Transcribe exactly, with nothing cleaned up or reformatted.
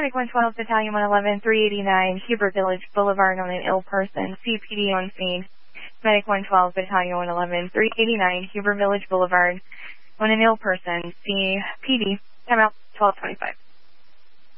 Medic one twelve, Battalion one eleven, three eighty-nine, Hubert Village Boulevard on an ill person. C P D on scene. Medic one twelve, Battalion one eleven, three eighty-nine, Hubert Village Boulevard on an ill person. C P D. Time out, twelve twenty-five.